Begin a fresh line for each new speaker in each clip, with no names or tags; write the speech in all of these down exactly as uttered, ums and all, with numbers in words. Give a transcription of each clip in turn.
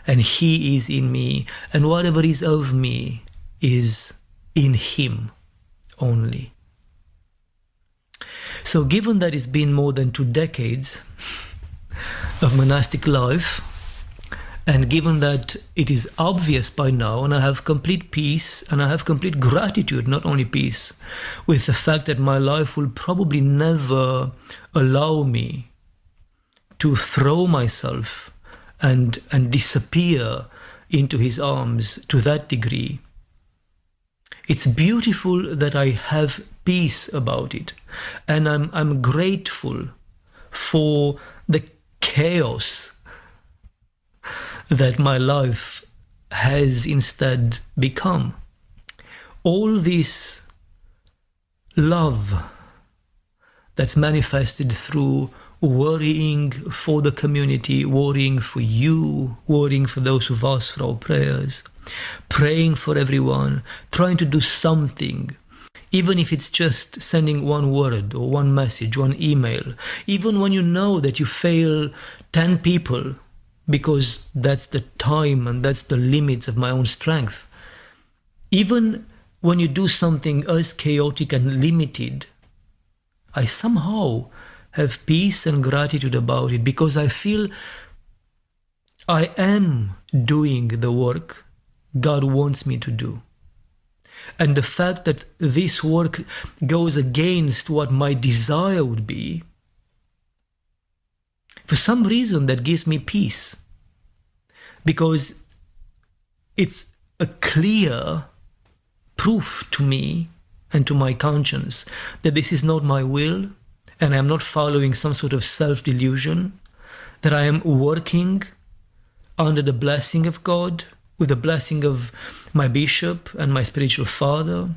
and he is in me, and whatever is of me is in him only. So given that it's been more than two decades of monastic life, and given that it is obvious by now, and I have complete peace, and I have complete gratitude, not only peace, with the fact that my life will probably never allow me to throw myself and, and disappear into his arms to that degree. It's beautiful that I have peace about it, and I'm, I'm grateful for the chaos that my life has instead become. All this love that's manifested through worrying for the community, worrying for you, worrying for those who've asked for our prayers, praying for everyone, trying to do something, even if it's just sending one word or one message, one email, even when you know that you fail ten people, because that's the time and that's the limits of my own strength. Even when you do something as chaotic and limited, I somehow have peace and gratitude about it, because I feel I am doing the work God wants me to do. And the fact that this work goes against what my desire would be, for some reason that gives me peace, because it's a clear proof to me and to my conscience that this is not my will, and I am not following some sort of self-delusion, that I am working under the blessing of God, with the blessing of my bishop and my spiritual father,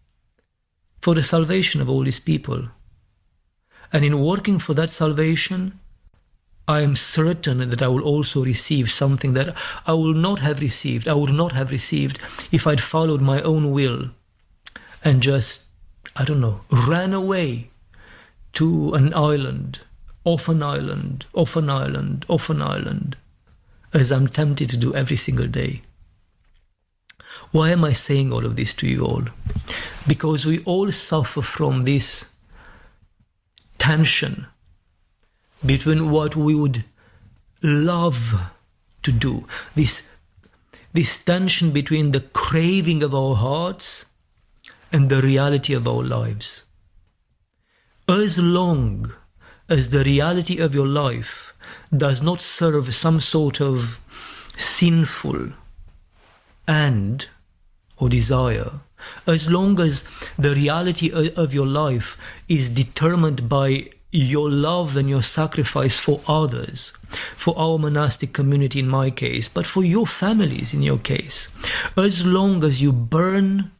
for the salvation of all these people. And in working for that salvation, I am certain that I will also receive something that I will not have received, I would not have received if I'd followed my own will and just, I don't know, ran away to an island, off an island, off an island, off an island, as I'm tempted to do every single day. Why am I saying all of this to you all? Because we all suffer from this tension between what we would love to do, this, this tension between the craving of our hearts and the reality of our lives. As long as the reality of your life does not serve some sort of sinful end or desire, as long as the reality of your life is determined by your love and your sacrifice for others, for our monastic community in my case, but for your families in your case, as long as you burn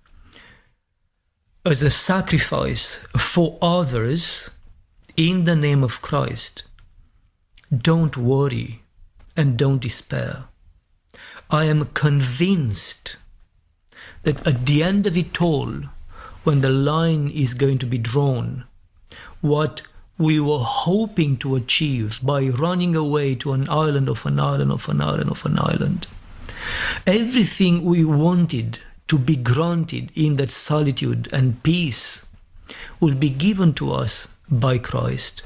as a sacrifice for others in the name of Christ, don't worry and don't despair. I am convinced that at the end of it all, when the line is going to be drawn, what we were hoping to achieve by running away to an island of an island of an island of an island, everything we wanted to be granted in that solitude and peace will be given to us by Christ,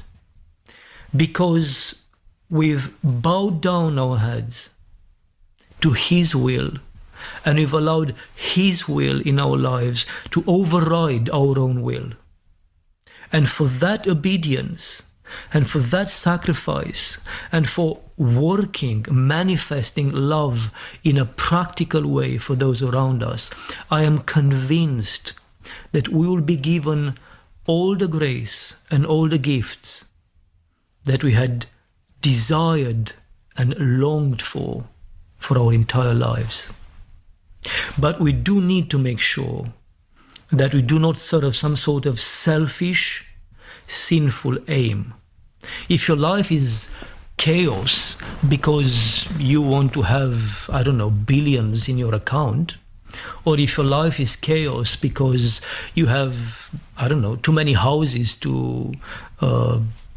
because we've bowed down our heads to His will, and we've allowed His will in our lives to override our own will. And for that obedience, and for that sacrifice, and for working, manifesting love in a practical way for those around us, I am convinced that we will be given all the grace and all the gifts that we had desired and longed for for our entire lives. But we do need to make sure that we do not serve some sort of selfish, sinful aim. If your life is chaos because you want to have, I don't know, billions in your account, or if your life is chaos because you have, I don't know, too many houses to uh,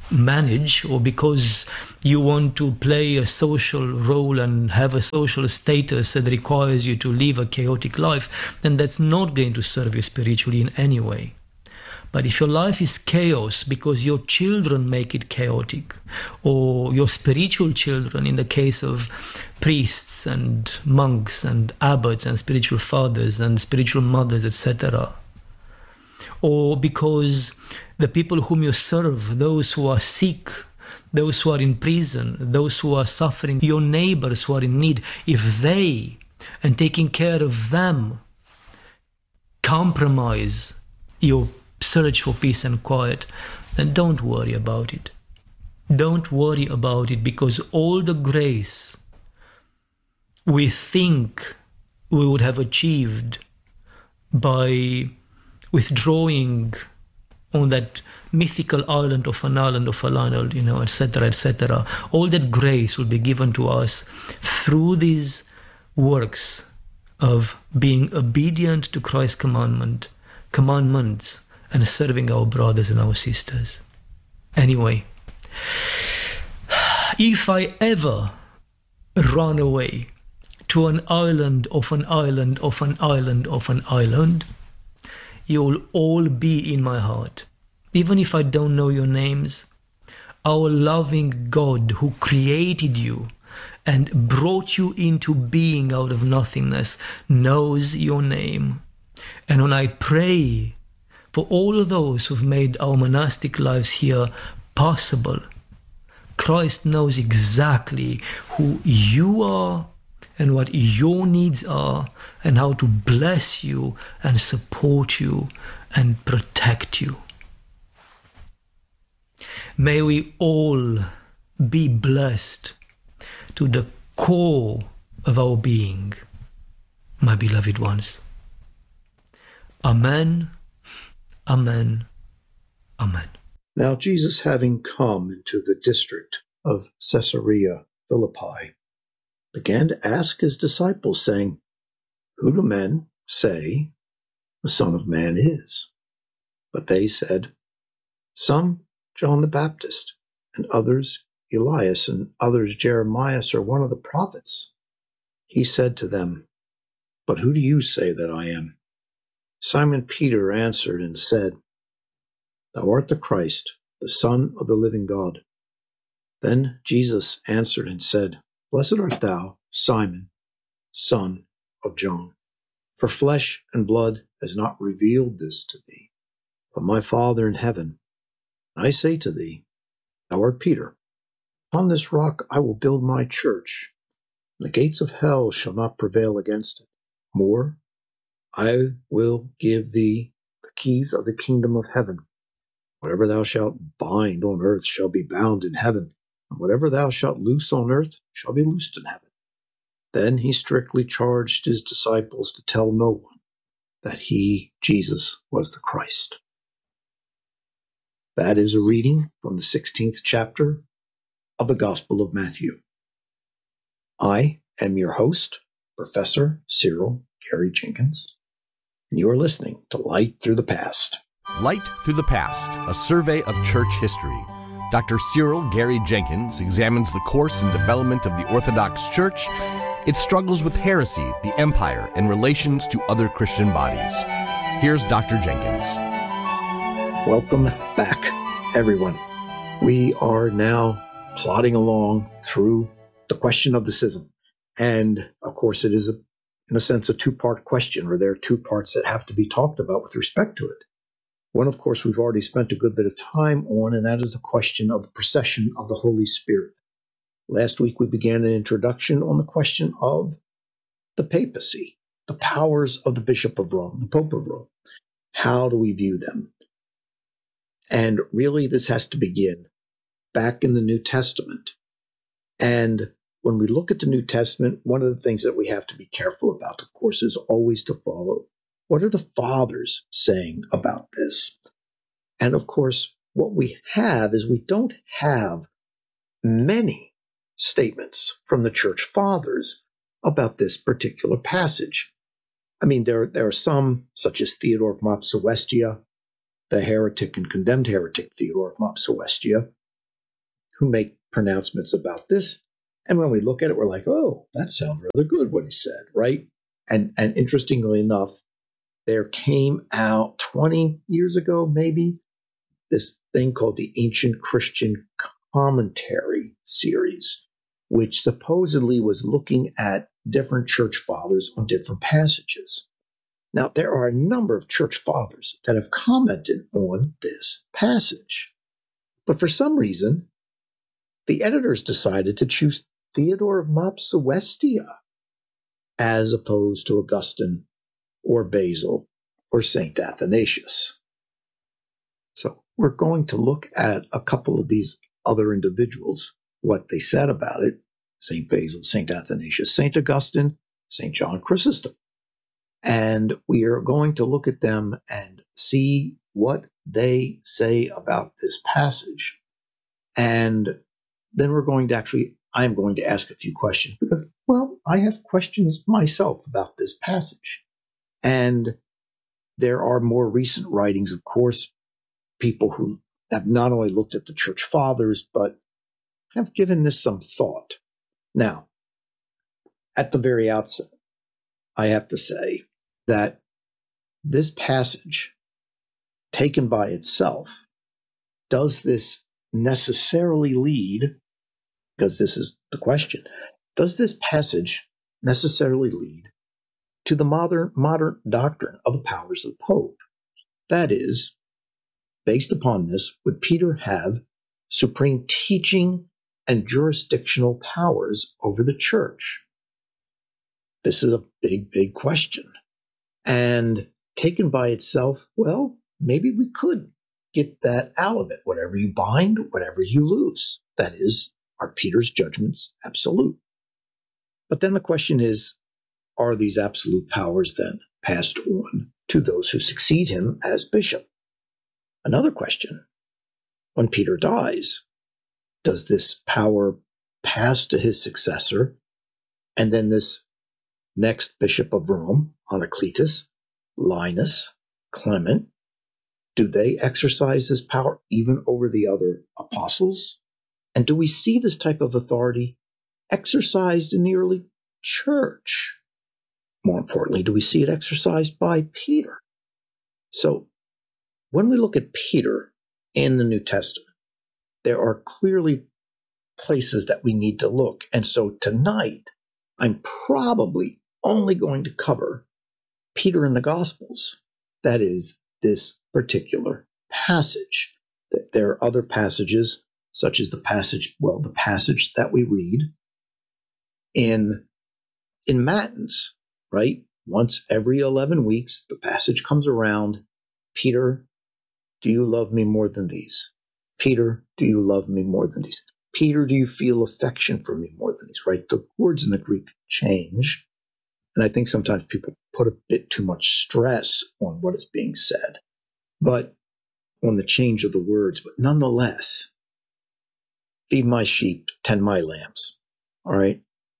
manage, or because you want to play a social role and have a social status that requires you to live a chaotic life, then that's not going to serve you spiritually in any way. But if your life is chaos because your children make it chaotic, or your spiritual children, in the case of priests and monks and abbots and spiritual fathers and spiritual mothers, et cetera, or because the people whom you serve, those who are sick, those who are in prison, those who are suffering, your neighbors who are in need, if they, and taking care of them, compromise your search for peace and quiet, then don't worry about it. Don't worry about it, because all the grace we think we would have achieved by withdrawing on that mythical island of an island of a island, you know, et cetera, et cetera, all that grace will be given to us through these works of being obedient to Christ's commandment, commandments, and serving our brothers and our sisters. Anyway, if I ever run away to an island of an island of an island of an island, you'll all be in my heart. Even if I don't know your names, our loving God who created you and brought you into being out of nothingness knows your name. And when I pray for all of those who've made our monastic lives here possible, Christ knows exactly who you are and what your needs are, and how to bless you and support you and protect you. May we all be blessed to the core of our being, my beloved ones. Amen, amen, amen.
Now Jesus, having come into the district of Caesarea Philippi, began to ask his disciples, saying, Who do men say the Son of Man is? But they said, Some John the Baptist, and others Elias, and others Jeremiah, or one of the prophets. He said to them, But who do you say that I am? Simon Peter answered and said, Thou art the Christ, the Son of the living God. Then Jesus answered and said, Blessed art thou, Simon, son of John, for flesh and blood has not revealed this to thee, but my Father in heaven. And I say to thee, Thou art Peter. Upon this rock I will build my church, and the gates of hell shall not prevail against it. More, I will give thee the keys of the kingdom of heaven. Whatever thou shalt bind on earth shall be bound in heaven, and whatever thou shalt loose on earth shall be loosed in heaven. Then he strictly charged his disciples to tell no one that he, Jesus, was the Christ. That is a reading from the sixteenth chapter of the Gospel of Matthew. I am your host, Professor Cyril Gary Jenkins, and you are listening to Light Through the Past.
Light Through the Past, a survey of church history. Doctor Cyril Gary Jenkins examines the course and development of the Orthodox Church, its struggles with heresy, the empire, and relations to other Christian bodies. Here's Doctor Jenkins.
Welcome back, everyone. We are now plodding along through the question of the schism. And, of course, it is, a, in a sense, a two-part question, or there are two parts that have to be talked about with respect to it. One, of course, we've already spent a good bit of time on, and that is the question of the procession of the Holy Spirit. Last week, we began an introduction on the question of the papacy, the powers of the Bishop of Rome, the Pope of Rome. How do we view them? And really, this has to begin back in the New Testament. And when we look at the New Testament, one of the things that we have to be careful about, of course, is always to follow. What are the fathers saying about this? And of course, what we have is we don't have many statements from the church fathers about this particular passage. I mean, there, there are some, such as Theodore of Mopsuestia, the heretic and condemned heretic Theodore of Mopsuestia, who make pronouncements about this. And when we look at it, we're like, oh, that sounds rather good what he said, right? And, and interestingly enough, there came out twenty years ago, maybe, this thing called the Ancient Christian Commentary series, which supposedly was looking at different church fathers on different passages. Now, there are a number of church fathers that have commented on this passage. But for some reason, the editors decided to choose Theodore of Mopsuestia as opposed to Augustine or Basil or Saint Athanasius. So we're going to look at a couple of these other individuals, what they said about it: Saint Basil, Saint Athanasius, Saint Augustine, Saint John Chrysostom. And we are going to look at them and see what they say about this passage. And then we're going to actually, I'm going to ask a few questions because, well, I have questions myself about this passage. And there are more recent writings, of course, people who have not only looked at the church fathers, but have given this some thought. Now, at the very outset, I have to say that this passage, taken by itself, does this necessarily lead, because this is the question, does this passage necessarily lead to the modern, modern doctrine of the powers of the Pope? That is, based upon this, would Peter have supreme teaching and jurisdictional powers over the church? This is a big, big question. And taken by itself, well, maybe we could get that out of it. Whatever you bind, whatever you lose. That is, are Peter's judgments absolute? But then the question is, are these absolute powers then passed on to those who succeed him as bishop? Another question, when Peter dies, does this power pass to his successor, and then this next bishop of Rome, Anacletus, Linus, Clement, do they exercise this power even over the other apostles? And do we see this type of authority exercised in the early church? More importantly, do we see it exercised by Peter? So, when we look at Peter in the New Testament, there are clearly places that we need to look. And so tonight, I'm probably only going to cover Peter in the Gospels. That is, this particular passage. There are other passages, such as the passage, well, the passage that we read in, in Matins, right? Once every eleven weeks, the passage comes around. Peter, do you love me more than these? Peter, do you love me more than these? Peter, do you feel affection for me more than these? Right? The words in the Greek change. And I think sometimes people put a bit too much stress on what is being said, but on the change of the words. But nonetheless, feed my sheep, tend my lambs. All right?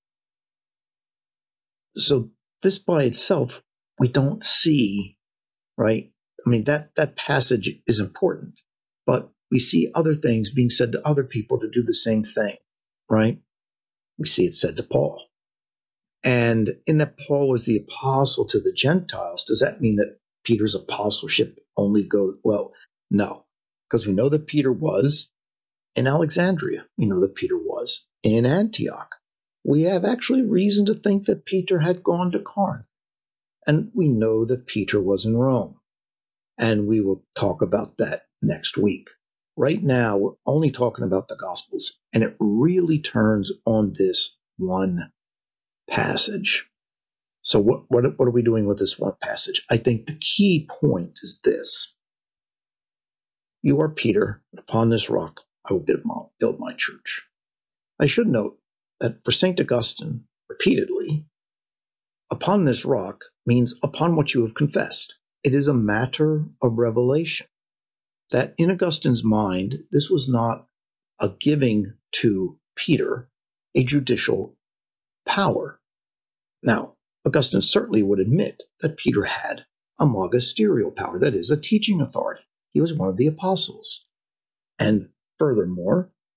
So this by itself, we don't see, right? I mean, that, that passage is important, but we see other things being said to other people to do the same thing, right? We see it said to Paul. And in that Paul was the apostle to the Gentiles, does that mean that Peter's apostleship only goes, well, no, because we know that Peter was in Alexandria. We know that Peter was in Antioch. We have actually reason to think that Peter had gone to Corinth. And we know that Peter was in Rome. And we will talk about that next week. Right now, we're only talking about the Gospels, and it really turns on this one passage. So what, what, what are we doing with this one passage? I think the key point is this. You are Peter, and upon this rock I will build my, build my church. I should note that for Saint Augustine, repeatedly, upon this rock means upon what you have confessed. It is a matter of revelation. That in Augustine's mind, this was not a giving to Peter a judicial power. Now, Augustine certainly would admit that Peter had a magisterial power, that is, a teaching authority. He was one of the apostles. And furthermore,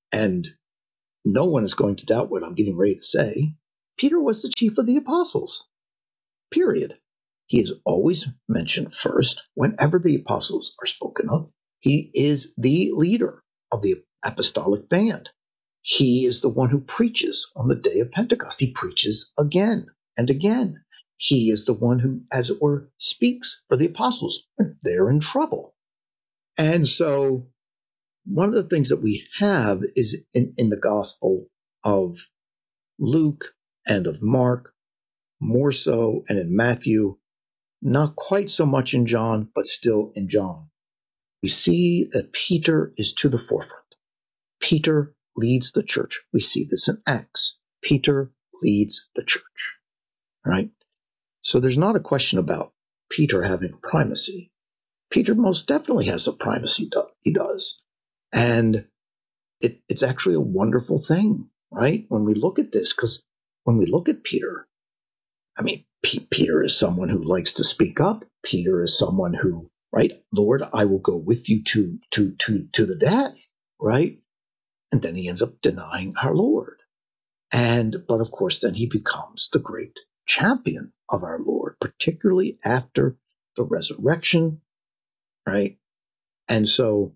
And no one is going to doubt what I'm getting ready to say. Peter was the chief of the apostles, period. He is always mentioned first whenever the apostles are spoken of. He is the leader of the apostolic band. He is the one who preaches on the day of Pentecost. He preaches again and again. He is the one who, as it were, speaks for the apostles. They're in trouble. And so one of the things that we have is in, in the Gospel of Luke and of Mark, more so, and in Matthew, not quite so much in John, but still in John. We see that Peter is to the forefront. Peter leads the church. We see this in Acts. Peter leads the church, right? So there's not a question about Peter having primacy. Peter most definitely has a primacy. He does. And it, it's actually a wonderful thing, right? When we look at this, because when we look at Peter, I mean, P- Peter is someone who likes to speak up. Peter is someone who, right? Lord, I will go with you to, to, to, to the death, right? And then he ends up denying our Lord. And, but of course, then he becomes the great champion of our Lord, particularly after the resurrection, right? And so,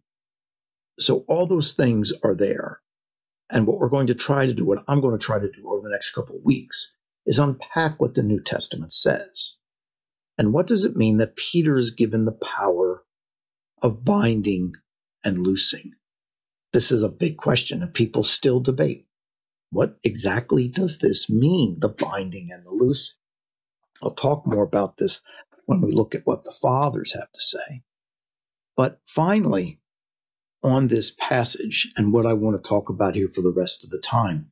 so all those things are there. And what we're going to try to do, what I'm going to try to do over the next couple of weeks, is unpack what the New Testament says. And what does it mean that Peter is given the power of binding and loosing? This is a big question, and people still debate. What exactly does this mean, the binding and the loosing? I'll talk more about this when we look at what the fathers have to say. But finally, on this passage, and what I want to talk about here for the rest of the time,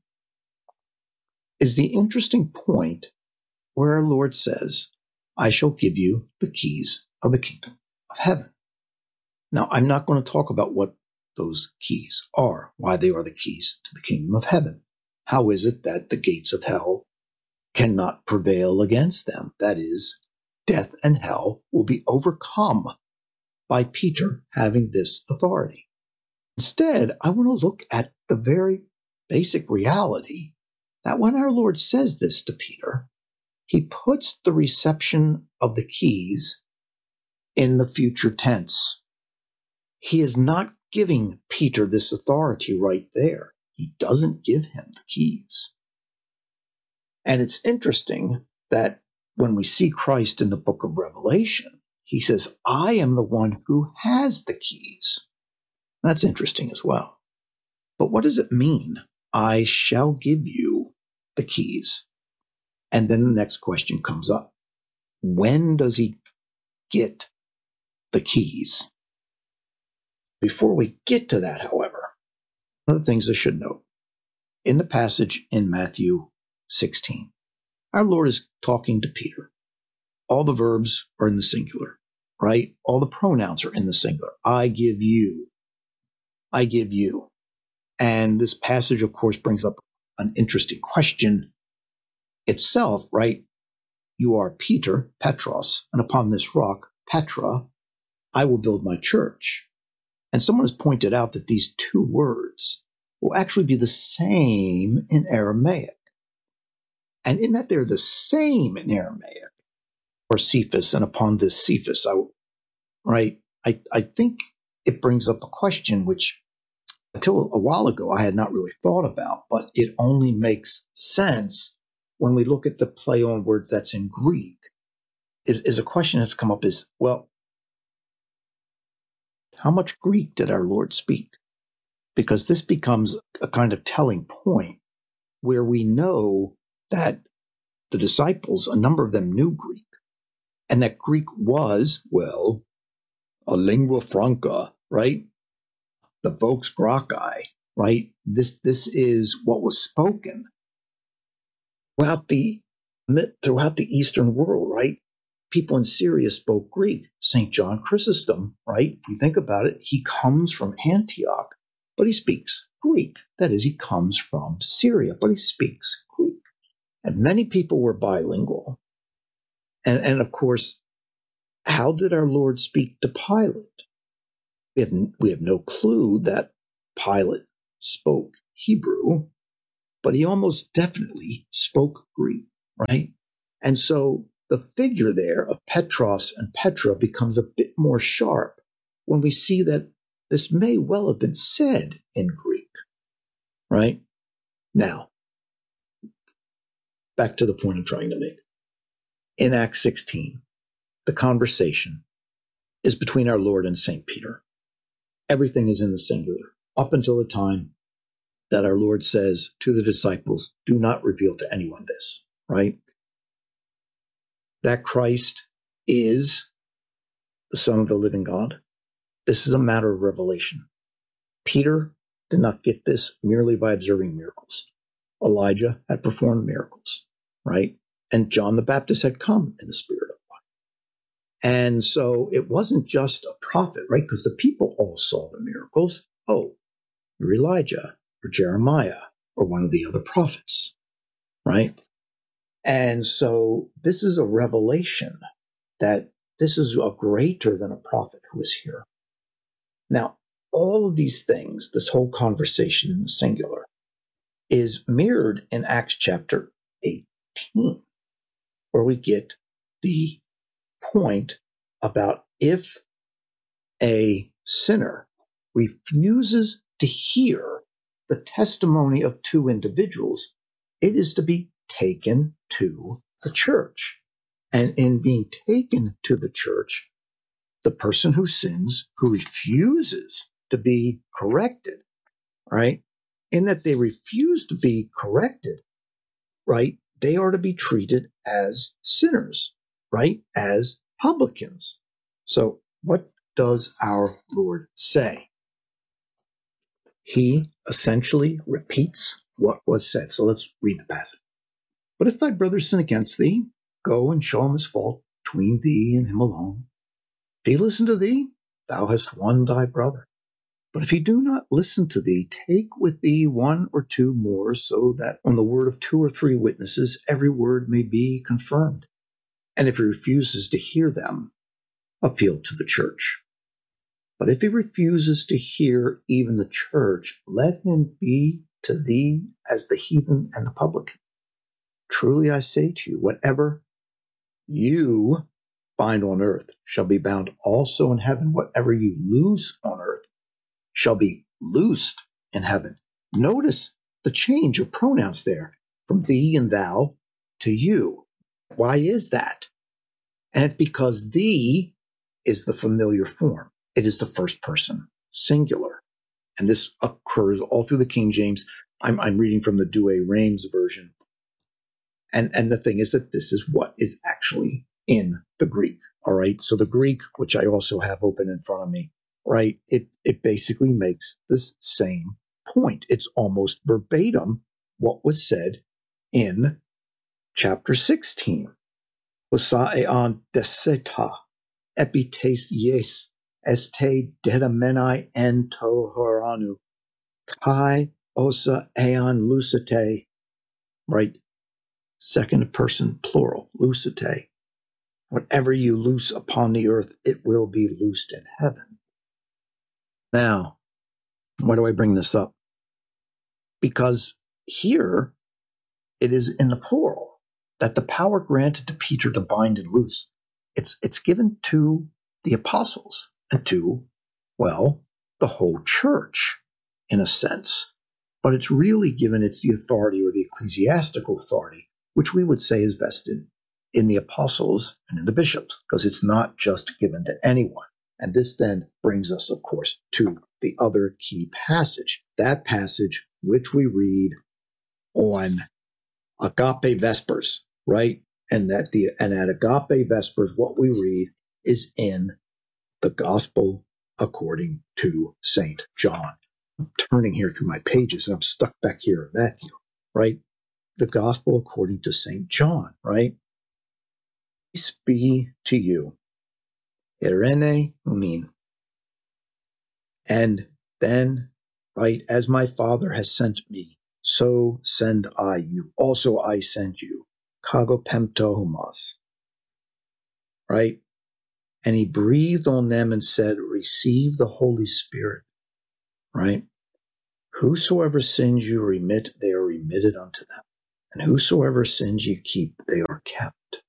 is the interesting point where our Lord says, I shall give you the keys of the kingdom of heaven. Now, I'm not going to talk about what those keys are, why they are the keys to the kingdom of heaven. How is it that the gates of hell cannot prevail against them? That is, death and hell will be overcome by Peter having this authority. Instead, I want to look at the very basic reality that when our Lord says this to Peter, he puts the reception of the keys in the future tense. He is not giving Peter this authority right there. He doesn't give him the keys. And it's interesting that when we see Christ in the book of Revelation, he says, I am the one who has the keys. That's interesting as well. But what does it mean? I shall give you the keys. And then the next question comes up. When does he get the keys? Before we get to that, however, one of the things I should note, in the passage in Matthew sixteen, our Lord is talking to Peter. All the verbs are in the singular, right? All the pronouns are in the singular. I give you. I give you. And this passage, of course, brings up an interesting question itself, right? You are Peter, Petros, and upon this rock, Petra, I will build my church. And someone has pointed out that these two words will actually be the same in Aramaic. And in that they're the same in Aramaic, or Cephas, and upon this Cephas, I, right? I, I think it brings up a question which until a while ago I had not really thought about, but it only makes sense when we look at the play on words that's in Greek. Is, is a question that's come up is, well, how much Greek did our Lord speak? Because this becomes a kind of telling point where we know that the disciples, a number of them knew Greek, and that Greek was, well, a lingua franca, right? The vox graecii, right? This, this is what was spoken throughout the, throughout the Eastern world, right? People in Syria spoke Greek. Saint John Chrysostom, right? If you think about it, he comes from Antioch, but he speaks Greek. That is, he comes from Syria, but he speaks Greek. And many people were bilingual. And, and of course, how did our Lord speak to Pilate? We have, we have no clue that Pilate spoke Hebrew, but he almost definitely spoke Greek, right? And so the figure there of Petros and Petra becomes a bit more sharp when we see that this may well have been said in Greek, right? Now, back to the point I'm trying to make. In Acts sixteen, the conversation is between our Lord and Saint Peter. Everything is in the singular, up until the time that our Lord says to the disciples, do not reveal to anyone this, right? That Christ is the Son of the living God. This is a matter of revelation. Peter did not get this merely by observing miracles. Elijah had performed miracles, right? And John the Baptist had come in the Spirit of God. And so it wasn't just a prophet, right? Because the people all saw the miracles. Oh, you're Elijah or Jeremiah or one of the other prophets, right? And so this is a revelation that this is a greater than a prophet who is here. Now, all of these things, this whole conversation in the singular, is mirrored in Acts chapter eighteen, where we get the point about if a sinner refuses to hear the testimony of two individuals, it is to be taken to the church. And in being taken to the church, the person who sins, who refuses to be corrected, right? In that they refuse to be corrected, right? They are to be treated as sinners, right? As publicans. So what does our Lord say? He essentially repeats what was said. So let's read the passage. But if thy brother sin against thee, go and show him his fault between thee and him alone. If he listen to thee, thou hast won thy brother. But if he do not listen to thee, take with thee one or two more, so that on the word of two or three witnesses every word may be confirmed. And if he refuses to hear them, appeal to the church. But if he refuses to hear even the church, let him be to thee as the heathen and the publican. Truly I say to you, whatever you bind on earth shall be bound also in heaven. Whatever you loose on earth shall be loosed in heaven. Notice the change of pronouns there from thee and thou to you. Why is that? And it's because thee is the familiar form. It is the first person singular. And this occurs all through the King James. I'm, I'm reading from the Douay-Rheims version. And, and the thing is that this is what is actually in the Greek. All right. So the Greek, which I also have open in front of me, right? It, it basically makes this same point. It's almost verbatim what was said in chapter sixteen. Osaeon deseta epites yes este dedamenai en tohoranu kai osa eon lucite, right? Second person plural, lucite. Whatever you loose upon the earth, it will be loosed in heaven. Now, why do I bring this up? Because here it is in the plural that the power granted to Peter to bind and loose, it's, it's given to the apostles and to, well, the whole church in a sense. But it's really given, it's the authority or the ecclesiastical authority, which we would say is vested in the apostles and in the bishops, because it's not just given to anyone. And this then brings us, of course, to the other key passage, that passage which we read on Agape Vespers, right? And that the and at Agape Vespers, what we read is in the Gospel according to Saint John. I'm turning here through my pages and I'm stuck back here in Matthew, right? The Gospel according to Saint John, right? Peace be to you. Irene unin. And then, right, as my Father has sent me, so send I you. Also I send you. Kagopemto homos. Right? And he breathed on them and said, receive the Holy Spirit. Right? Whosoever sins you remit, they are remitted unto them. And whosoever sins you keep, they are kept.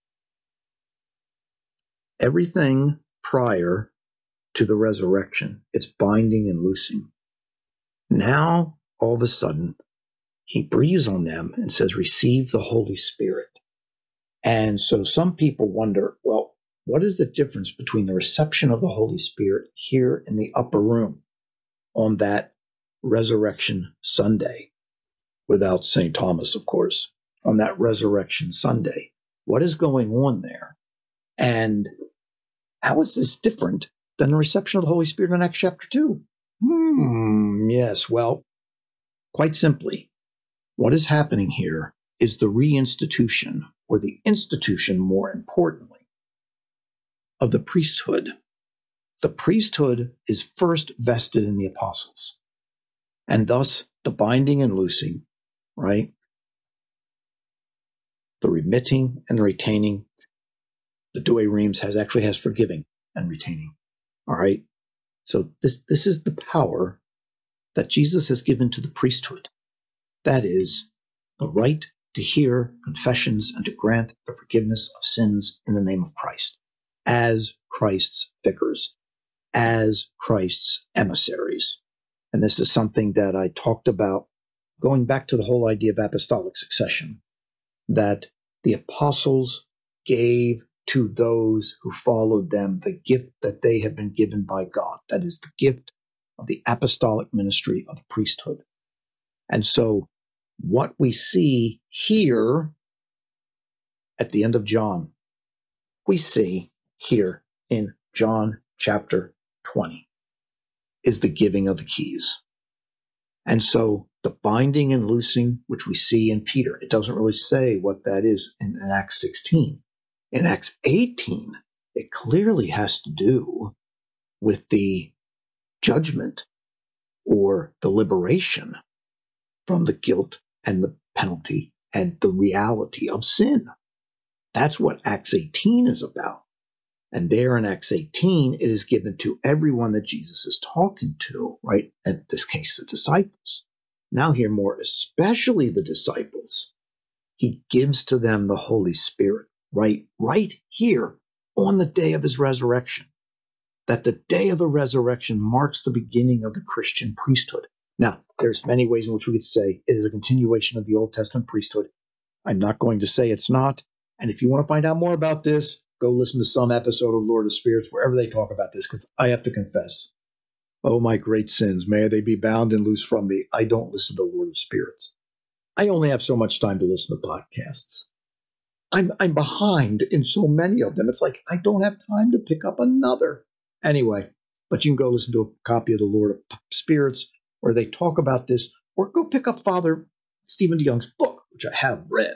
Everything prior to the resurrection, it's binding and loosing. Now, all of a sudden, he breathes on them and says, receive the Holy Spirit. And so some people wonder, well, what is the difference between the reception of the Holy Spirit here in the upper room on that Resurrection Sunday, without Saint Thomas, of course, on that Resurrection Sunday? What is going on there? And how is this different than the reception of the Holy Spirit in Acts chapter two? Hmm, yes, well, quite simply, what is happening here is the reinstitution, or the institution, more importantly, of the priesthood. The priesthood is first vested in the apostles, and thus the binding and loosing, right? The remitting and retaining. The Douay Rheims has actually has forgiving and retaining. All right. So this, this is the power that Jesus has given to the priesthood. That is the right to hear confessions and to grant the forgiveness of sins in the name of Christ, as Christ's vicars, as Christ's emissaries. And this is something that I talked about going back to the whole idea of apostolic succession, that the apostles gave to those who followed them the gift that they have been given by God. That is the gift of the apostolic ministry of the priesthood. And so what we see here at the end of John, we see here in John chapter twenty, is the giving of the keys. And so the binding and loosing, which we see in Peter, it doesn't really say what that is in, in Acts sixteen. In Acts eighteen, it clearly has to do with the judgment or the liberation from the guilt and the penalty and the reality of sin. That's what Acts eighteen is about. And there in Acts eighteen, it is given to everyone that Jesus is talking to, right? In this case, the disciples. Now here more especially the disciples. He gives to them the Holy Spirit, right? Right here on the day of his resurrection. That the day of the resurrection marks the beginning of the Christian priesthood. Now, there's many ways in which we could say it is a continuation of the Old Testament priesthood. I'm not going to say it's not. And if you want to find out more about this, go listen to some episode of Lord of Spirits, wherever they talk about this, because I have to confess, oh, my great sins, may they be bound and loose from me. I don't listen to Lord of Spirits. I only have so much time to listen to podcasts. I'm, I'm behind in so many of them. It's like I don't have time to pick up another. Anyway, but you can go listen to a copy of the Lord of Spirits where they talk about this, or go pick up Father Stephen DeYoung's book, which I have read,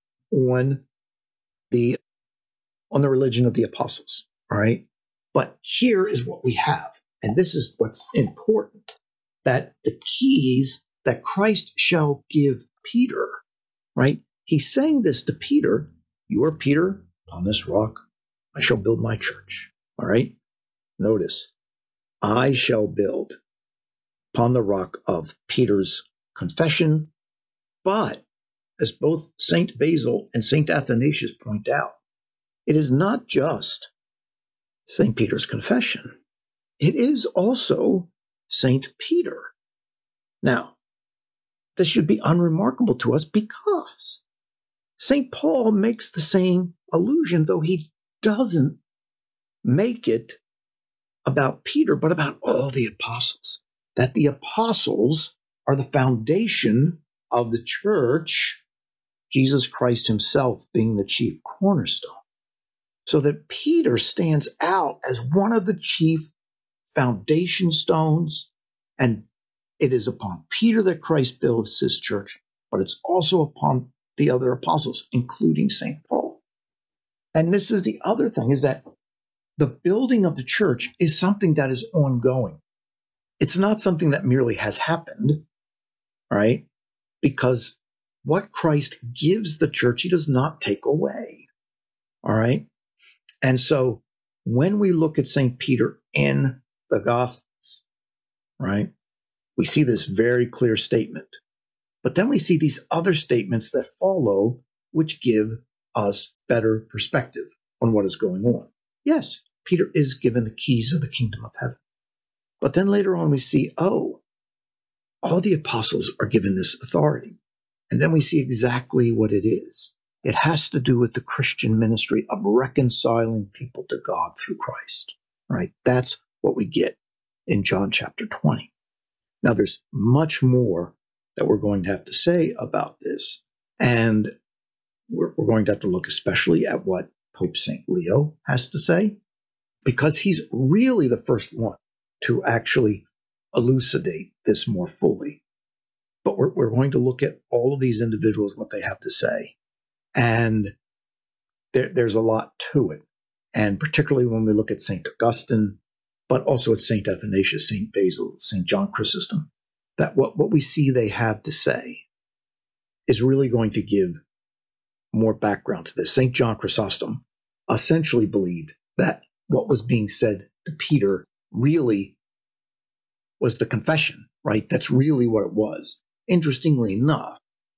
on the on the religion of the apostles. All right. But here is what we have. And this is what's important, that the keys that Christ shall give Peter, right? He's saying this to Peter. You are Peter, upon this rock I shall build my church. All right. Notice, I shall build upon the rock of Peter's confession. But as both Saint Basil and Saint Athanasius point out, it is not just Saint Peter's confession. It is also Saint Peter. Now, this should be unremarkable to us because Saint Paul makes the same allusion, though he doesn't make it about Peter, but about all the apostles. That the apostles are the foundation of the church, Jesus Christ himself being the chief cornerstone. So that Peter stands out as one of the chief foundation stones, and it is upon Peter that Christ builds his church, but it's also upon the other apostles, including Saint Paul. And this is the other thing, is that the building of the church is something that is ongoing. It's not something that merely has happened, right? Because what Christ gives the church, he does not take away, all right? And so when we look at Saint Peter in the Gospels, right, We see this very clear statement. But then we see these other statements that follow, which give us better perspective on what is going on. Yes, Peter is given the keys of the kingdom of heaven. But then later on we see, oh, all the apostles are given this authority. And then we see exactly what it is. It has to do with the Christian ministry of reconciling people to God through Christ, right? That's what we get in John chapter twenty. Now, there's much more that we're going to have to say about this. And we're, we're going to have to look especially at what Pope Saint Leo has to say, because he's really the first one to actually elucidate this more fully. But we're, we're going to look at all of these individuals, what they have to say. And there, there's a lot to it. And particularly when we look at Saint Augustine, but also at Saint Athanasius, Saint Basil, Saint John Chrysostom, that what, what we see they have to say is really going to give more background to this. Saint John Chrysostom essentially believed that what was being said to Peter really was the confession, right? That's really what it was. Interestingly enough,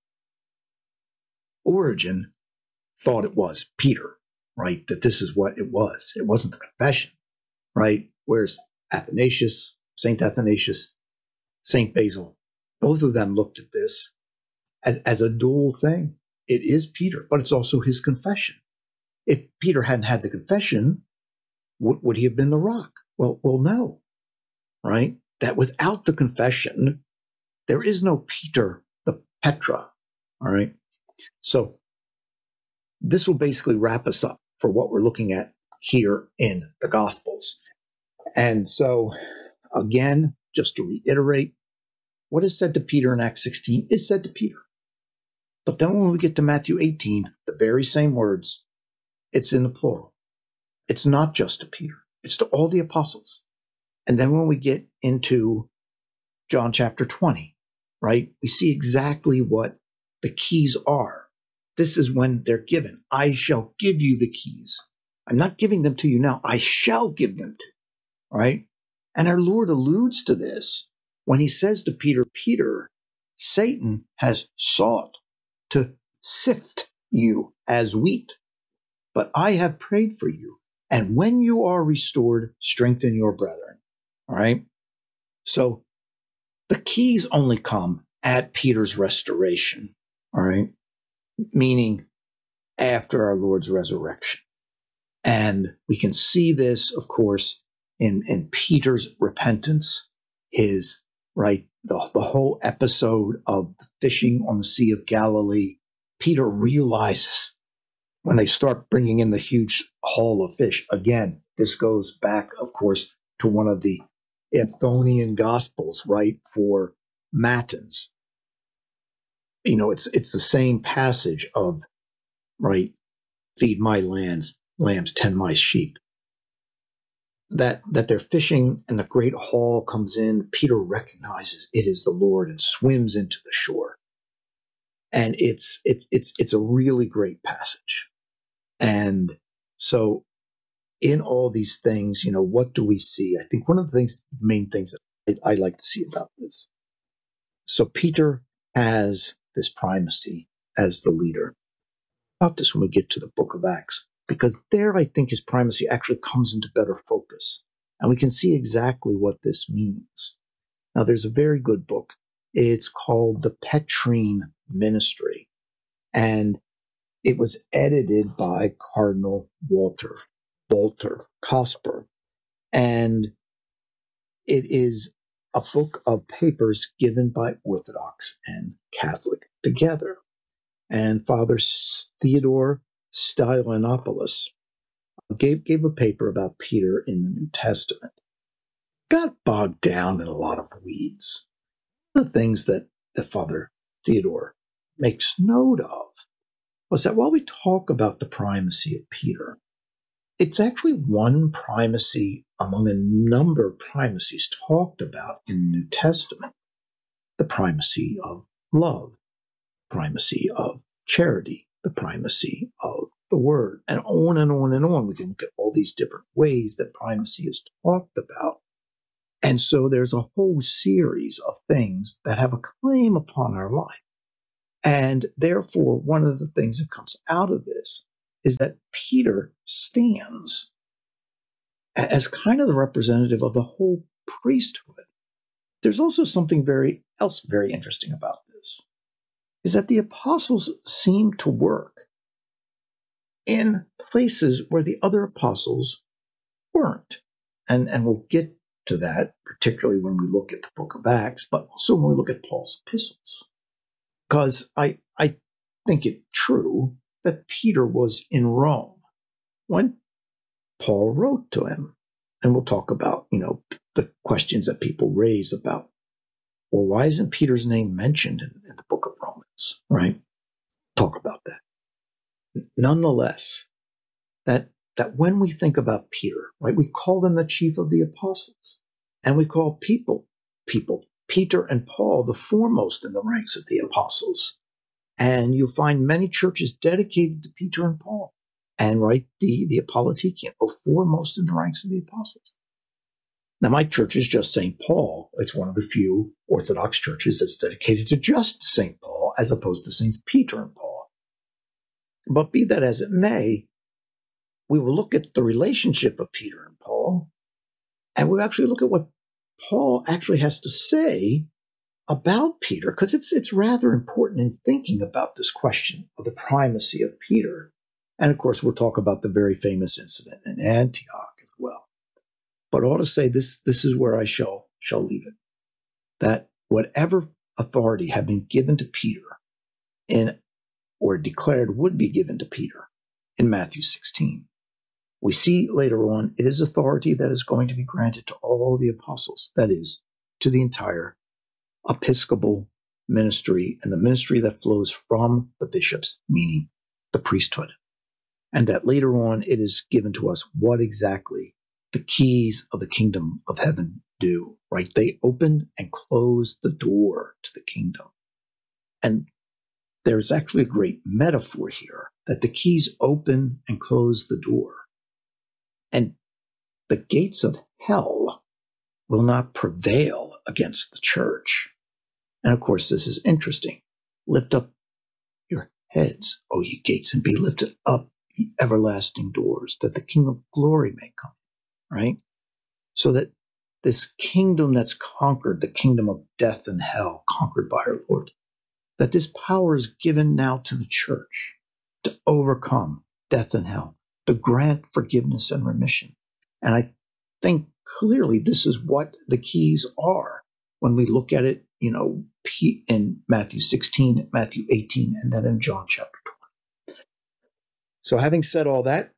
Origen thought it was Peter, right? That this is what it was. It wasn't the confession, right? Whereas Athanasius, Saint Athanasius, Saint Basil, both of them looked at this as, as a dual thing. It is Peter, but it's also his confession. If Peter hadn't had the confession, would, would he have been the rock? Well, well, no, right? That without the confession, there is no Peter, the Petra, all right? So this will basically wrap us up for what we're looking at here in the Gospels. And so, again, just to reiterate, what is said to Peter in Acts sixteen is said to Peter. But then when we get to Matthew eighteen, the very same words, it's in the plural. It's not just to Peter. It's to all the apostles. And then when we get into John chapter twenty, right, we see exactly what the keys are. This is when they're given. I shall give you the keys. I'm not giving them to you now. I shall give them to you, right? And our Lord alludes to this when he says to Peter, Peter, Satan has sought to sift you as wheat, but I have prayed for you. And when you are restored, strengthen your brethren. All right. So the keys only come at Peter's restoration. All right. Meaning after our Lord's resurrection. And we can see this, of course, in, in Peter's repentance, his, right, the, the whole episode of fishing on the Sea of Galilee. Peter realizes when they start bringing in the huge haul of fish. Again, this goes back, of course, to one of the Athonian Gospels, right, for Matins. You know, it's it's the same passage of, right, feed my lambs, lambs, tend my sheep. That that they're fishing and the great haul comes in. Peter recognizes it is the Lord and swims into the shore. And it's it's it's it's a really great passage. And so in all these things, you know, what do we see? I think one of the things, main things that I, I like to see about this. So Peter has this primacy as the leader. About this when we get to the book of Acts, because there I think his primacy actually comes into better focus. And we can see exactly what this means. Now, there's a very good book. It's called The Petrine Ministry. And it was edited by Cardinal Walter, Walter Cosper. And it is a book of papers given by Orthodox and Catholic together. And Father Theodore Stylianopoulos gave, gave a paper about Peter in the New Testament. Got bogged down in a lot of weeds. One of the things that, that Father Theodore makes note of was that while we talk about the primacy of Peter, it's actually one primacy among a number of primacies talked about in the New Testament. The primacy of love, primacy of charity, the primacy of the word, and on and on and on. We can look at all these different ways that primacy is talked about. And so there's a whole series of things that have a claim upon our life. And therefore, one of the things that comes out of this is that Peter stands as kind of the representative of the whole priesthood. There's also something very else very interesting about this, is that the apostles seem to work in places where the other apostles weren't. And, and we'll get to that, particularly when we look at the book of Acts, but also when we look at Paul's epistles. Because I, I think it true that Peter was in Rome when Paul wrote to him. And we'll talk about, you know, the questions that people raise about, well, why isn't Peter's name mentioned in, in the book of Romans, right? Talk about that. Nonetheless, that that when we think about Peter, right, we call them the chief of the apostles, and we call people, people, Peter and Paul, the foremost in the ranks of the apostles. And you'll find many churches dedicated to Peter and Paul. And right, the, the Apologetian, or foremost in the ranks of the apostles. Now, my church is just Saint Paul. It's one of the few Orthodox churches that's dedicated to just Saint Paul, as opposed to Saints Peter and Paul. But be that as it may, we will look at the relationship of Peter and Paul, and we'll actually look at what Paul actually has to say about Peter, because it's it's rather important in thinking about this question of the primacy of Peter. And of course, we'll talk about the very famous incident in Antioch as well. But I ought to say this, this is where I shall, shall leave it. That whatever authority had been given to Peter in, or declared would be given to Peter in Matthew sixteen, we see later on it is authority that is going to be granted to all the apostles, that is, to the entire episcopal ministry and the ministry that flows from the bishops, meaning the priesthood. And that later on it is given to us what exactly the keys of the kingdom of heaven do, right? They open and close the door to the kingdom. And there's actually a great metaphor here, that the keys open and close the door. And the gates of hell will not prevail against the church. And of course, this is interesting. Lift up your heads, O ye gates, and be lifted up, ye everlasting doors, that the King of glory may come, right? So that this kingdom that's conquered, the kingdom of death and hell, conquered by our Lord, that this power is given now to the church to overcome death and hell, to grant forgiveness and remission. And I think clearly this is what the keys are when we look at it, you know, in Matthew sixteen, Matthew eighteen, and then in John chapter twenty. So having said all that,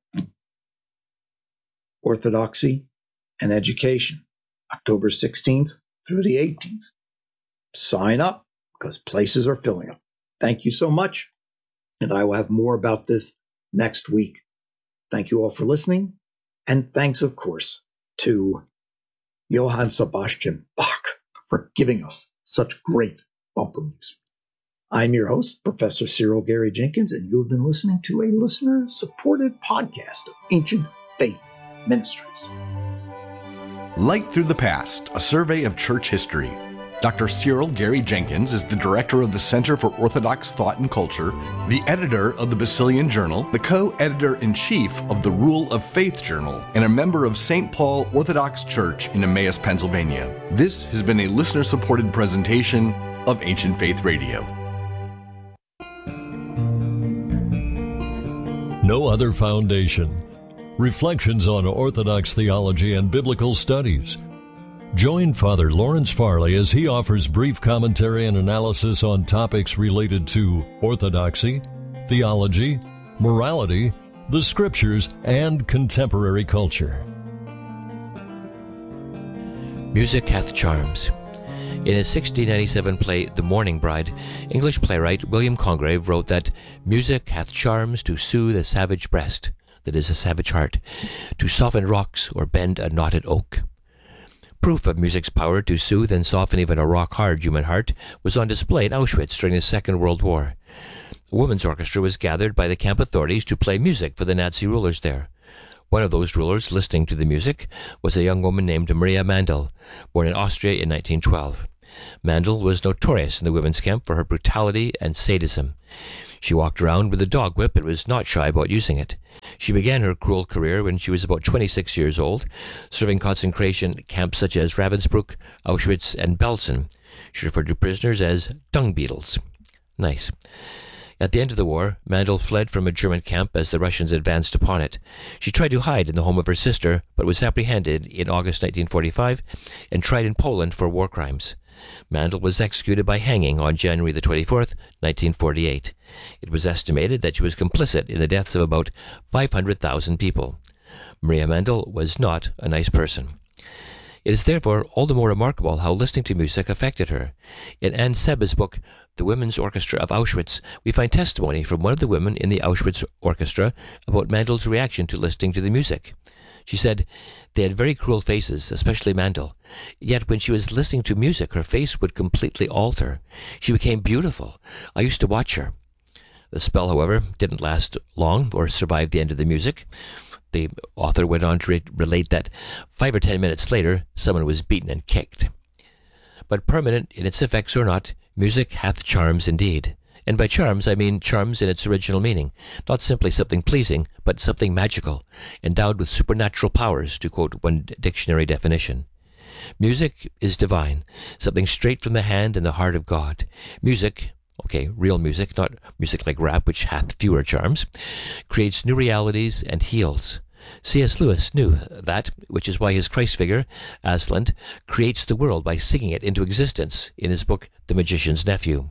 orthodoxy and education, October sixteenth through the eighteenth. Sign up, because places are filling up. Thank you so much. And I will have more about this next week. Thank you all for listening. And thanks, of course, to Johann Sebastian Bach for giving us such great bumper music. I'm your host, Professor Cyril Gary Jenkins, and you have been listening to a listener-supported podcast of Ancient Faith Ministries.
Light Through the Past, a survey of church history. Doctor Cyril Gary Jenkins is the director of the Center for Orthodox Thought and Culture, the editor of the Basilian Journal, the co-editor-in-chief of the Rule of Faith Journal, and a member of Saint Paul Orthodox Church in Emmaus, Pennsylvania. This has been a listener-supported presentation of Ancient Faith Radio.
No Other Foundation. Reflections on Orthodox theology and biblical studies. Join Father Lawrence Farley as he offers brief commentary and analysis on topics related to orthodoxy, theology, morality, the scriptures, and contemporary culture.
Music hath charms. In his sixteen ninety-seven play The Morning Bride, English playwright William Congreve wrote that music hath charms to soothe a savage breast, that is, a savage heart, to soften rocks or bend a knotted oak. Proof of music's power to soothe and soften even a rock-hard human heart was on display in Auschwitz during the Second World War. A women's orchestra was gathered by the camp authorities to play music for the Nazi rulers there. One of those rulers listening to the music was a young woman named Maria Mandel, born in Austria in nineteen twelve. Mandel was notorious in the women's camp for her brutality and sadism. She walked around with a dog whip and was not shy about using it. She began her cruel career when she was about twenty-six years old, serving concentration camps such as Ravensbrück, Auschwitz, and Belsen. She referred to prisoners as dung beetles. Nice. At the end of the war, Mandel fled from a German camp as the Russians advanced upon it. She tried to hide in the home of her sister, but was apprehended in August nineteen forty-five and tried in Poland for war crimes. Mandel was executed by hanging on January the twenty-fourth, nineteen forty-eight. It was estimated that she was complicit in the deaths of about five hundred thousand people. Maria Mandel was not a nice person. It is therefore all the more remarkable how listening to music affected her. In Anne Sebbe's book, The Women's Orchestra of Auschwitz, we find testimony from one of the women in the Auschwitz orchestra about Mandel's reaction to listening to the music. She said, "They had very cruel faces, especially Mandel. Yet when she was listening to music, her face would completely alter. She became beautiful. I used to watch her." The spell, however, didn't last long or survive the end of the music. The author went on to re- relate that five or ten minutes later, someone was beaten and kicked. But permanent in its effects or not, music hath charms indeed. And by charms, I mean charms in its original meaning, not simply something pleasing, but something magical, endowed with supernatural powers, to quote one dictionary definition. Music is divine, something straight from the hand and the heart of God. Music, okay, real music, not music like rap, which hath fewer charms, creates new realities and heals. C S Lewis knew that, which is why his Christ figure, Aslan, creates the world by singing it into existence in his book, The Magician's Nephew.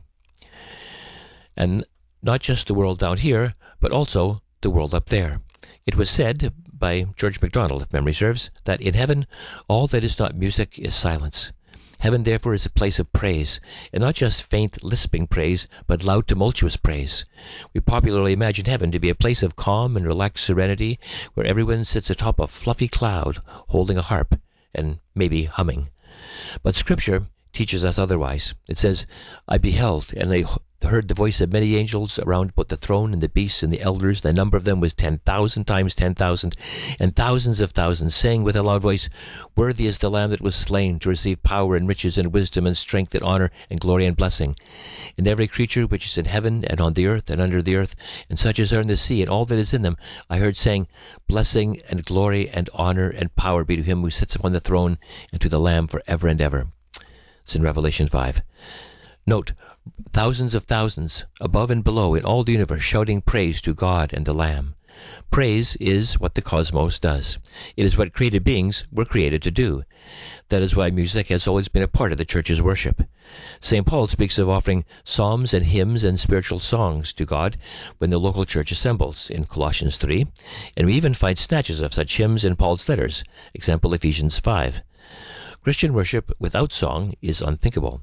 And not just the world down here, but also the world up there. It was said by George MacDonald, if memory serves, that in heaven all that is not music is silence. Heaven, therefore, is a place of praise, and not just faint, lisping praise, but loud, tumultuous praise. We popularly imagine heaven to be a place of calm and relaxed serenity, where everyone sits atop a fluffy cloud, holding a harp, and maybe humming. But Scripture teaches us otherwise. It says, "I beheld, and I heard the voice of many angels around about the throne and the beasts and the elders. The number of them was ten thousand times ten thousand, and thousands of thousands, saying with a loud voice, Worthy is the Lamb that was slain to receive power and riches and wisdom and strength and honor and glory and blessing. And every creature which is in heaven and on the earth and under the earth, and such as are in the sea and all that is in them, I heard saying, Blessing and glory and honor and power be to him who sits upon the throne and to the Lamb for ever and ever." It's in Revelation five. Note, thousands of thousands, above and below in all the universe, shouting praise to God and the Lamb. Praise is what the cosmos does. It is what created beings were created to do. That is why music has always been a part of the church's worship. Saint Paul speaks of offering psalms and hymns and spiritual songs to God when the local church assembles in Colossians three, and we even find snatches of such hymns in Paul's letters, example Ephesians five. Christian worship without song is unthinkable.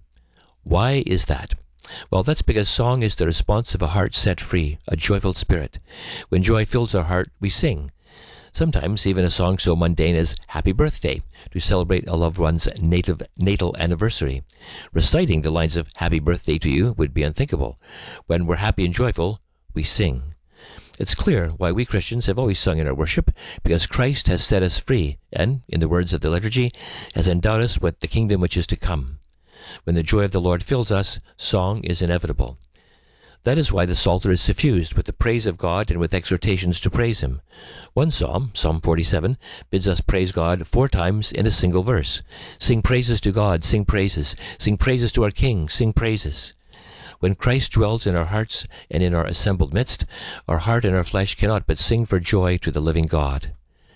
Why is that? Well, that's because song is the response of a heart set free, a joyful spirit. When joy fills our heart, we sing. Sometimes even a song so mundane as Happy Birthday, to celebrate a loved one's native, natal anniversary. Reciting the lines of Happy Birthday to you would be unthinkable. When we're happy and joyful, we sing. It's clear why we Christians have always sung in our worship, because Christ has set us free and, in the words of the liturgy, has endowed us with the kingdom which is to come. When the joy of the Lord fills us, song is inevitable. That is why the Psalter is suffused with the praise of God and with exhortations to praise Him. One psalm, Psalm forty-seven, bids us praise God four times in a single verse. Sing praises to God, sing praises. Sing praises to our King, sing praises. When Christ dwells in our hearts and in our assembled midst, our heart and our flesh cannot but sing for joy to the living God.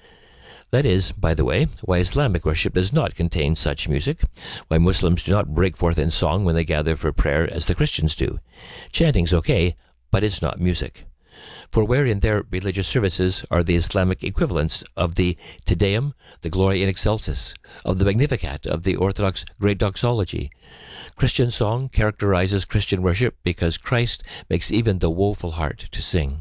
That is, by the way, why Islamic worship does not contain such music, why Muslims do not break forth in song when they gather for prayer as the Christians do. Chanting's okay, but it's not music. For where in their religious services are the Islamic equivalents of the Te Deum, the Gloria in Excelsis, of the Magnificat, of the Orthodox Great Doxology? Christian song characterizes Christian worship because Christ makes even the woeful heart to sing.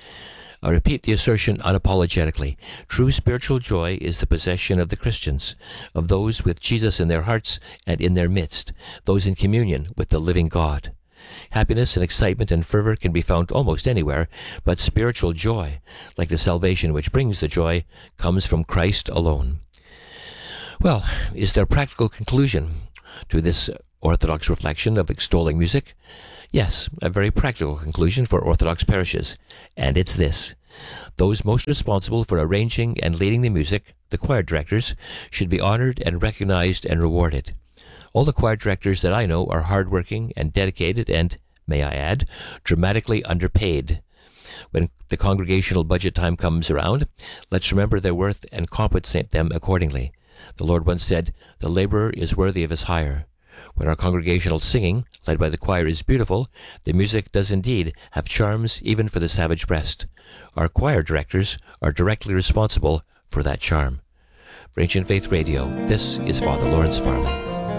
I repeat the assertion unapologetically. True spiritual joy is the possession of the Christians, of those with Jesus in their hearts and in their midst, those in communion with the living God. Happiness and excitement and fervor can be found almost anywhere, but spiritual joy, like the salvation which brings the joy, comes from Christ alone. Well, is there a practical conclusion to this Orthodox reflection of extolling music? Yes, a very practical conclusion for Orthodox parishes, and it's this. Those most responsible for arranging and leading the music, the choir directors, should be honored and recognized and rewarded. All the choir directors that I know are hardworking and dedicated and, may I add, dramatically underpaid. When the congregational budget time comes around, let's remember their worth and compensate them accordingly. The Lord once said, "The laborer is worthy of his hire." When our congregational singing, led by the choir, is beautiful, the music does indeed have charms even for the savage breast. Our choir directors are directly responsible for that charm. For Ancient Faith Radio, this is Father Lawrence Farley.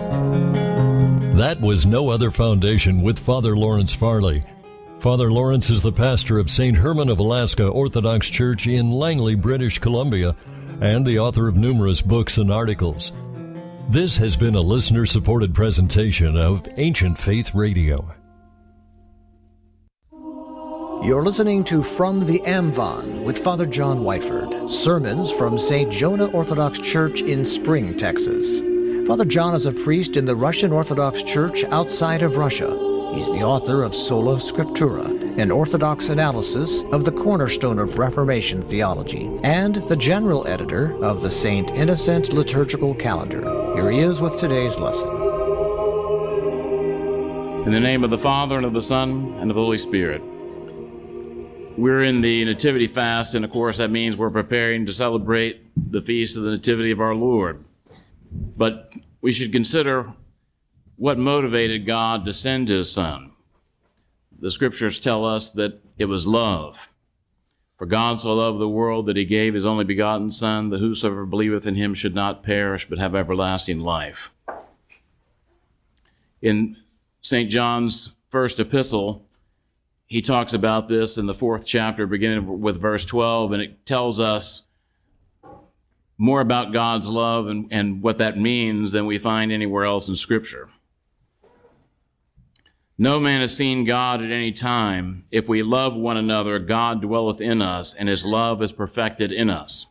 That was No Other Foundation with Father Lawrence Farley. Father Lawrence is the pastor of Saint Herman of Alaska Orthodox Church in Langley, British Columbia, and the author of numerous books and articles. This has been a listener-supported presentation of Ancient Faith Radio.
You're listening to From the Amvon with Father John Whiteford, sermons from Saint Jonah Orthodox Church in Spring, Texas. Father John is a priest in the Russian Orthodox Church outside of Russia. He's the author of Sola Scriptura, an Orthodox analysis of the cornerstone of Reformation theology, and the general editor of the Saint Innocent Liturgical Calendar. Here he is with today's lesson.
In the name of the Father, and of the Son, and of the Holy Spirit. We're in the Nativity Fast, and of course that means we're preparing to celebrate the Feast of the Nativity of our Lord. But we should consider what motivated God to send his Son. The Scriptures tell us that it was love. For God so loved the world that he gave his only begotten Son, that whosoever believeth in him should not perish, but have everlasting life. In Saint John's first epistle, he talks about this in the fourth chapter, beginning with verse twelve, and it tells us more about God's love and, and what that means than we find anywhere else in Scripture. No man has seen God at any time. If we love one another, God dwelleth in us, and his love is perfected in us.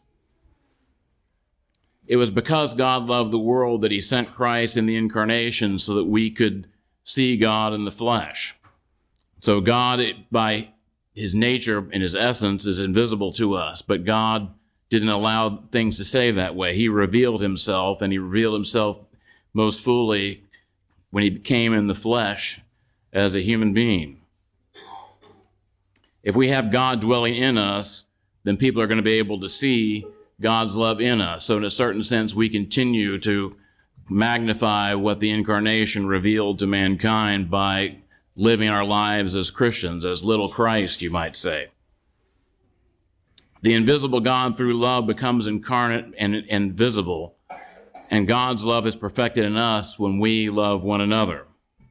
It was because God loved the world that he sent Christ in the incarnation so that we could see God in the flesh. So God, by his nature and his essence, is invisible to us, but God didn't allow things to stay that way. He revealed himself, and he revealed himself most fully when he came in the flesh as a human being. If we have God dwelling in us, then people are going to be able to see God's love in us. So in a certain sense, we continue to magnify what the incarnation revealed to mankind by living our lives as Christians, as little Christ, you might say. The invisible God through love becomes incarnate and, and visible, and God's love is perfected in us when we love one another.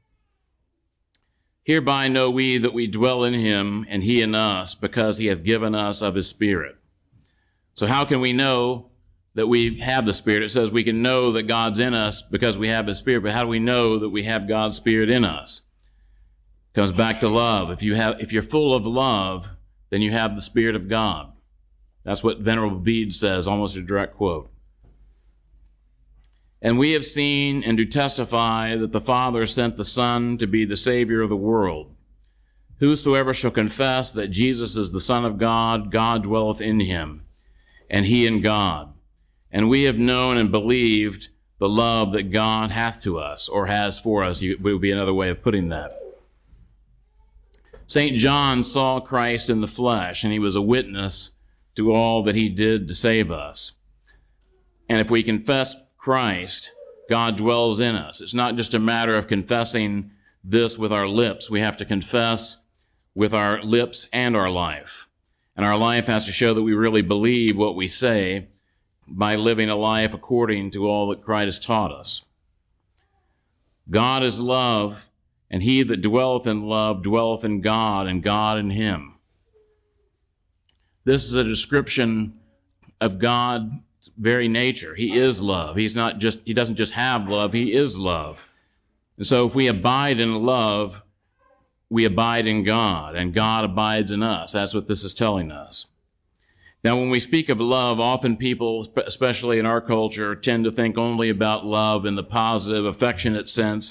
Hereby know we that we dwell in him, and he in us, because he hath given us of his Spirit. So how can we know that we have the Spirit? It says we can know that God's in us because we have his Spirit, but how do we know that we have God's Spirit in us? It comes back to love. If you have, if you're full of love, then you have the Spirit of God. That's what Venerable Bede says, almost a direct quote. And we have seen and do testify that the Father sent the Son to be the Savior of the world. Whosoever shall confess that Jesus is the Son of God, God dwelleth in him, and he in God. And we have known and believed the love that God hath to us, or has for us, would be another way of putting that. Saint John saw Christ in the flesh, and he was a witness to all that he did to save us. And if we confess Christ, God dwells in us. It's not just a matter of confessing this with our lips. We have to confess with our lips and our life. And our life has to show that we really believe what we say by living a life according to all that Christ has taught us. God is love, and he that dwelleth in love dwelleth in God, and God in him. This is a description of God's very nature. He is love. He's not just, he doesn't just have love, he is love. And so if we abide in love, we abide in God, and God abides in us. That's what this is telling us. Now, when we speak of love, often people, especially in our culture, tend to think only about love in the positive, affectionate sense.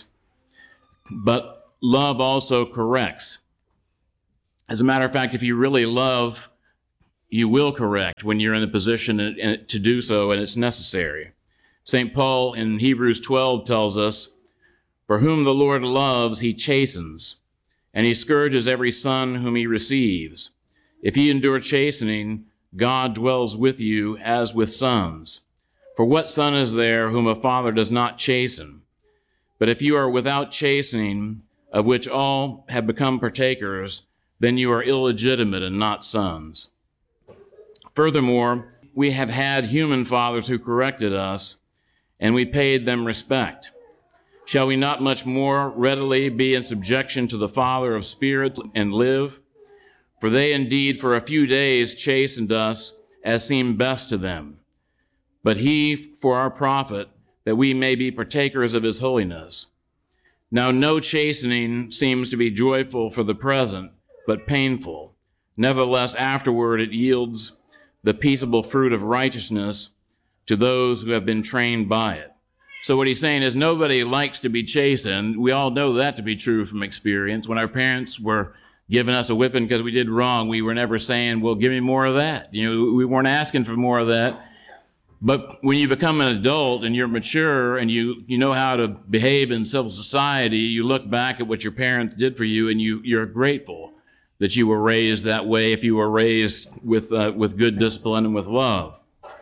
But love also corrects. As a matter of fact, if you really love, you will correct when you're in a position to do so and it's necessary. Saint Paul in Hebrews twelve tells us, "For whom the Lord loves, he chastens, and he scourges every son whom he receives. If ye endure chastening, God dwells with you as with sons. For what son is there whom a father does not chasten? But if you are without chastening, of which all have become partakers, then you are illegitimate and not sons." Furthermore, we have had human fathers who corrected us, and we paid them respect. Shall we not much more readily be in subjection to the Father of spirits and live? For they indeed for a few days chastened us as seemed best to them, but he for our profit, that we may be partakers of his holiness. Now no chastening seems to be joyful for the present, but painful. Nevertheless, afterward it yields the peaceable fruit of righteousness to those who have been trained by it. So what he's saying is nobody likes to be chastened. We all know that to be true from experience. When our parents were giving us a whipping because we did wrong, we were never saying, well, give me more of that. You know, we weren't asking for more of that. But when you become an adult and you're mature and you, you know how to behave in civil society, you look back at what your parents did for you and you, you're grateful that you were raised that way, if you were raised with, uh, with good discipline and with love.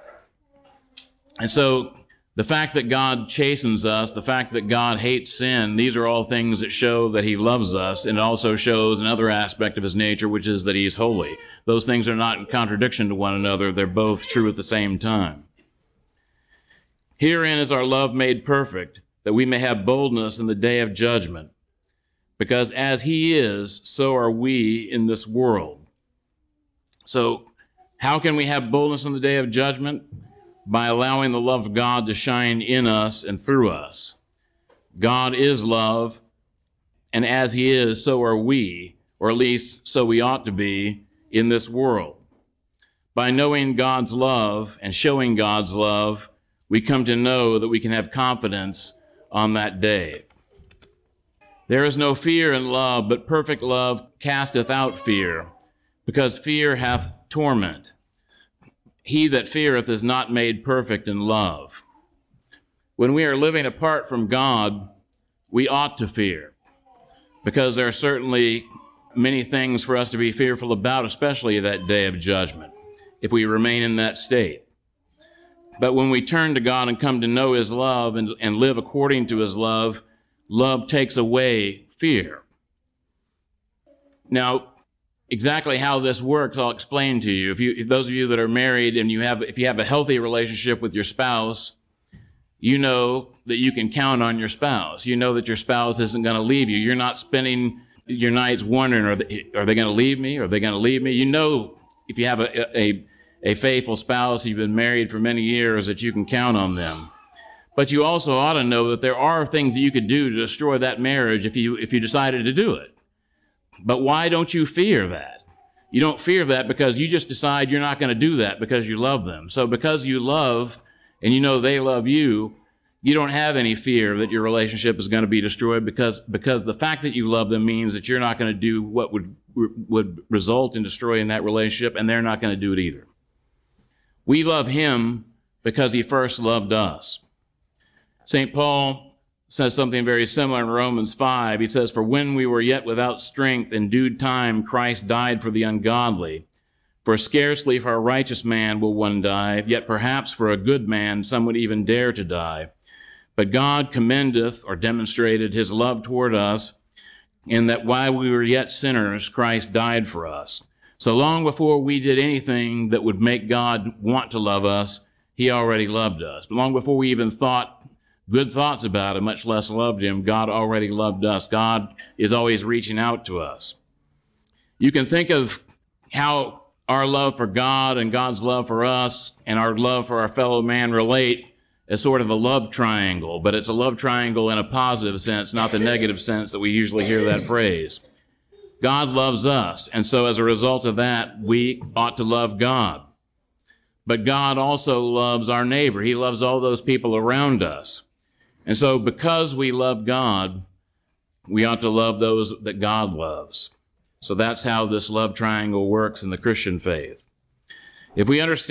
And so the fact that God chastens us, the fact that God hates sin, these are all things that show that he loves us, and it also shows another aspect of his nature, which is that he's holy. Those things are not in contradiction to one another. They're both true at the same time. Herein is our love made perfect, that we may have boldness in the day of judgment. Because as he is, so are we in this world. So how can we have boldness in the day of judgment? By allowing the love of God to shine in us and through us. God is love, and as he is, so are we, or at least so we ought to be in this world. By knowing God's love and showing God's love, we come to know that we can have confidence on that day. There is no fear in love, but perfect love casteth out fear, because fear hath torment. He that feareth is not made perfect in love. When we are living apart from God, we ought to fear, because there are certainly many things for us to be fearful about, especially that day of judgment, if we remain in that state. But when we turn to God and come to know his love and, and live according to his love, love takes away fear. Now, exactly how this works, I'll explain to you. If you, if those of you that are married and you have, if you have a healthy relationship with your spouse, you know that you can count on your spouse. You know that your spouse isn't going to leave you. You're not spending your nights wondering, are they, are they going to leave me? Are they going to leave me? You know, if you have a, a, a faithful spouse, you've been married for many years, that you can count on them. But you also ought to know that there are things that you could do to destroy that marriage if you, if you decided to do it. But why don't you fear that? You don't fear that because you just decide you're not going to do that because you love them. So because you love and you know they love you, you don't have any fear that your relationship is going to be destroyed because, because the fact that you love them means that you're not going to do what would, would result in destroying that relationship, and they're not going to do it either. We love him because he first loved us. Saint Paul says something very similar in Romans five. He says, "For when we were yet without strength, in due time Christ died for the ungodly. For scarcely for a righteous man will one die, yet perhaps for a good man some would even dare to die. But God commendeth," or demonstrated, "his love toward us, in that while we were yet sinners, Christ died for us." So long before we did anything that would make God want to love us, he already loved us. But long before we even thought good thoughts about him, much less loved him, God already loved us. God is always reaching out to us. You can think of how our love for God and God's love for us and our love for our fellow man relate as sort of a love triangle, but it's a love triangle in a positive sense, not the negative sense that we usually hear that phrase. God loves us, and so as a result of that, we ought to love God. But God also loves our neighbor. He loves all those people around us. And so because we love God, we ought to love those that God loves. So that's how this love triangle works in the Christian faith. If we understand